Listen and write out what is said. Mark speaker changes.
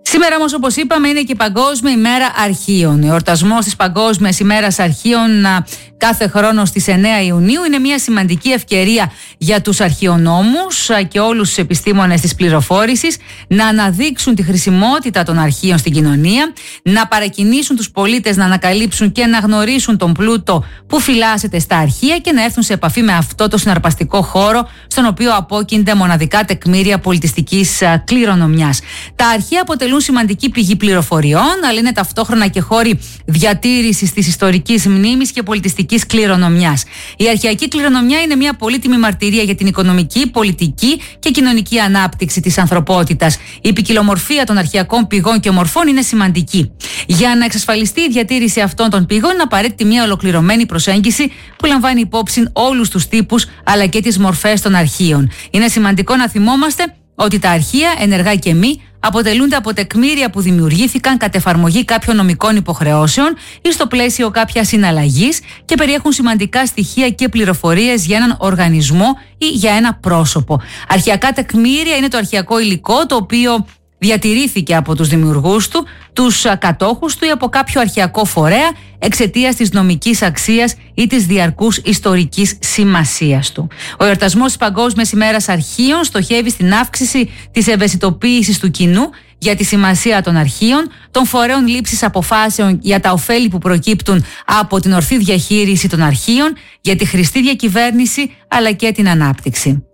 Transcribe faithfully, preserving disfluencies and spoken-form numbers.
Speaker 1: Σήμερα όμως, όπως είπαμε, είναι και η Παγκόσμια ημέρα αρχείων. Ο εορτασμός της Παγκόσμιας ημέρας αρχείων κάθε χρόνο στις εννέα Ιουνίου είναι μια σημαντική ευκαιρία για τους αρχαιονόμους και όλους τους επιστήμονες της πληροφόρησης να αναδείξουν τη χρησιμότητα των αρχείων στην κοινωνία, να παρακινήσουν τους πολίτες να ανακαλύψουν και να γνωρίσουν τον πλούτο που φυλάσσεται στα αρχεία και να έρθουν σε επαφή με αυτό το συναρπαστικό χώρο στον οποίο απόκεινται μοναδικά τεκμήρια πολιτιστικής κληρονομιάς. Τα αρχεία αποτελούν σημαντική πηγή πληροφοριών, αλλά είναι ταυτόχρονα και χώροι διατήρησης της ιστορικής μνήμης και πολιτιστικής κληρονομιάς. Η αρχαιακή κληρονομιά είναι μια πολύτιμη μαρτυρία για την οικονομική, πολιτική και κοινωνική ανάπτυξη της ανθρωπότητας. Η ποικιλομορφία των αρχαιακών πηγών και μορφών είναι σημαντική. Για να εξασφαλιστεί η διατήρηση αυτών των πηγών, είναι απαραίτητη μια ολοκληρωμένη προσέγγιση που λαμβάνει υπόψη όλους τους τύπους αλλά και τις μορφές των αρχείων. Είναι σημαντικό να θυμόμαστε ότι τα αρχεία, ενεργά και μη, αποτελούνται από τεκμήρια που δημιουργήθηκαν κατ' εφαρμογή κάποιων νομικών υποχρεώσεων ή στο πλαίσιο κάποιας συναλλαγής και περιέχουν σημαντικά στοιχεία και πληροφορίες για έναν οργανισμό ή για ένα πρόσωπο. Αρχαιακά τεκμήρια είναι το αρχαιακό υλικό το οποίο διατηρήθηκε από τους δημιουργούς του, τους κατόχους του ή από κάποιο αρχαιακό φορέα εξαιτίας της νομικής αξίας ή της διαρκούς ιστορικής σημασίας του. Ο εορτασμός της Παγκόσμιας ημέρας αρχείων στοχεύει στην αύξηση της ευαισθητοποίησης του κοινού για τη σημασία των αρχείων, των φορέων λήψης αποφάσεων για τα ωφέλη που προκύπτουν από την ορθή διαχείριση των αρχείων, για τη χρηστή διακυβέρνηση αλλά και την ανάπτυξη.